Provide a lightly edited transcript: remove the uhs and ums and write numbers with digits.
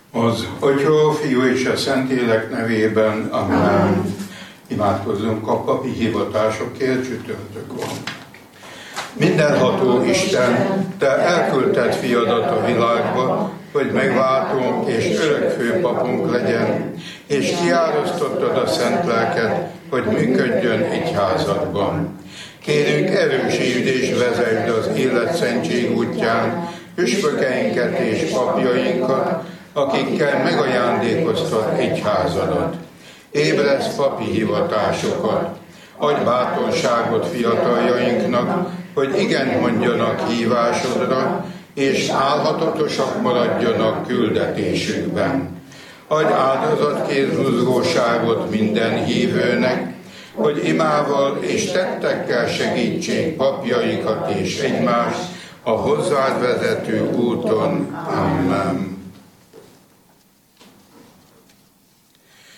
Az Atya, Fiú és a Szentlélek nevében, amen. Imádkozzunk a papi hivatásokért, csütörtök van. Mindenható Isten, Te elküldted fiadat a világba, hogy megváltunk és örök főpapunk legyen, és kiárasztottad a szent lelket, hogy működjön egyházadban. Kérünk, erősítsd és vezesd az életszentség útján püspökeinket és papjainkat, akikkel megajándékoztat egyházadat. Ébresz papi hivatásokat, adj bátorságot fiataljainknak, hogy igen mondjanak hívásodra, és álhatatosak maradjanak küldetésükben. Adj áldozatkézmozgóságot minden hívőnek, hogy imával és tettekkel segítsék papjaikat és egymást a hozzád vezető úton. Amen.